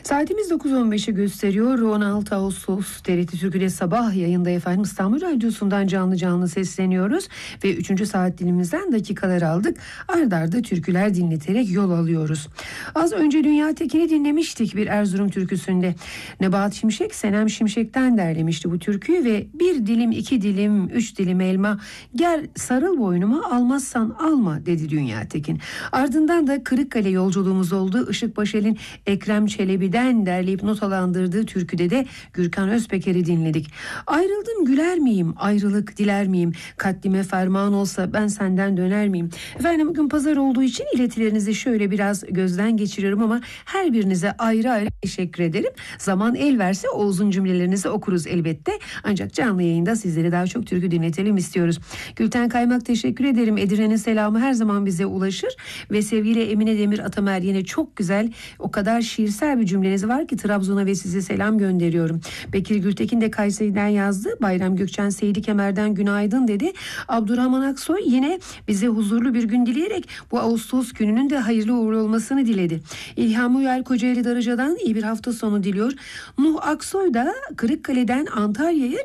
Saatimiz 9.15'i gösteriyor. 16 Ağustos TRT Türkü'de sabah yayında efendim İstanbul Radyosu'ndan canlı sesleniyoruz. Ve 3. saat dilimizden dakikalar aldık. Ard arda türküler dinleterek yol alıyoruz. Az önce Dünya Tekin'i dinlemiştik bir Erzurum türküsünde. Nebahat Şimşek, Senem Şimşek'ten derlemişti bu türküyü ve bir dilim, iki dilim, üç dilim elma, gel sarıl boynuma, almazsan alma dedi Dünya Tekin. Ardından da Kırıkkale yolculuğumuz oldu. Işık Başel'in Ekrem Çelebi'den derleyip notalandırdığı türküde de Gürkan Özpeker'i dinledik. Ayrıldım güler miyim, ayrılık diler miyim, katlime ferman olsa ben senden döner miyim? Efendim bugün pazar olduğu için iletilerinizi şöyle biraz gözden geçiriyorum ama her birinize ayrı ayrı teşekkür ederim. Zaman el verse o uzun cümlelerinizi okuruz elbette. Ancak canlı yayında sizlere daha çok türkü dinletelim istiyoruz. Gülten Kaymak teşekkür ederim. Edirne'nin selamı her zaman bize ulaşır ve sevgili Emine Demir Atamer yine çok güzel, o kadar şiirsel bir cümleniz var ki Trabzon'a ve size selam gönderiyorum. Bekir Gültekin de Kayseri'den yazdı. Bayram Gökçen Seydi Kemer'den günaydın dedi. Abdurrahman Aksoy yine bize huzurlu bir gün dileyerek bu Ağustos gününün de hayırlı uğurlu olmasını diledi. İlham Uyar Kocaeli Darıca'dan iyi bir hafta sonu diliyor. Nuh Aksoy da Kırıkkale'den Antalya'ya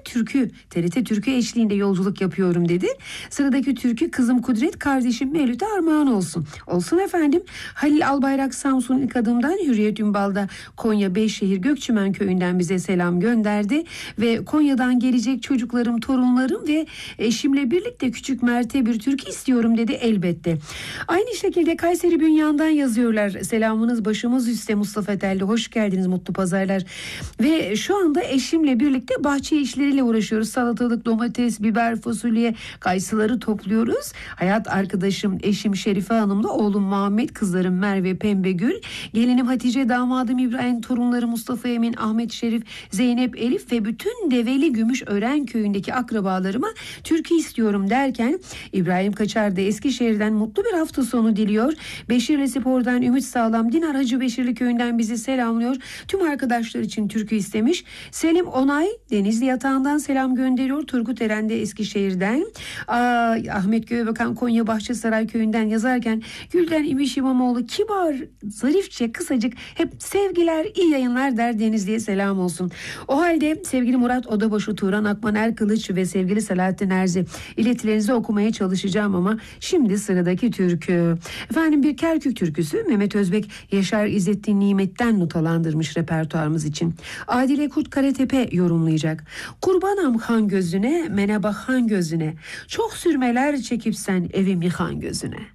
TRT Türkü eşliğinde yolculuk yapıyorum dedi. Sıradaki türkü Kızım Kudret kardeşim Mevlüt'e armağan olsun. Olsun efendim. Halil Albayrak Samsun ilk adımdan, Hürriyet Ünbal'da Konya Beyşehir Gökçümen köyünden bize selam gönderdi ve Konya'dan gelecek çocuklarım, torunlarım ve eşimle birlikte Küçük Mert'e bir türkü istiyorum dedi elbette. Aynı şekilde Kayseri Bünyan'dan yazıyorlar. Selamınız başımız üstte Mustafa Telli. Hoş geldiniz, mutlu pazarlar. Ve şu anda eşimle birlikte bahçe işleriyle uğraşıyoruz. Salatalık, domates, biber, fasulye, kayısıları topluyoruz. Hayat arkadaşım, eşim Şerife Hanım'la oğlum Muhammed, kızlarım Merve, Pembe Gül, gelinim Hatice, damadım İbrahim, torunları Mustafa Emin, Ahmet Şerif, Zeynep Elif ve bütün Develi Gümüşören köyündeki akrabalarıma türkü istiyorum derken İbrahim Kaçar da Eskişehir'den mutlu bir hafta sonu diliyor. Beşirli Spor'dan Ümit Sağlam, Dinar Hacı Beşirli köyünden bizi selamlıyor. Tüm arkadaşlar için türkü istemiş. Selim Onay Denizli Yatağı'ndan selam gönderiyor. Turgut Eren de Eskişehir'den. Ahmet Göğebakan Konya Bahçesaray köyünden yazarken Gülden İmiş İmamoğlu kibar, zarifçe, kısacık hep sevgiler, iyi yayınlar der, Denizli'ye selam olsun. O halde sevgili Murat Odabaşı, Turan Akman Erkılıç ve sevgili Selahattin Erzi iletilerinizi okumaya çalışacağım ama şimdi sıradaki türkü. Efendim bir Kerkük türküsü. Mehmet Özbek Yaşar İzzettin Nimet'ten notalandırmış repertuarımız için. Adile Kurt Karatepe yorumlayacak. Kurbanam han gözüne, mene bak han gözüne. Çok sürmeler çekip sen evim yıkan gözüne.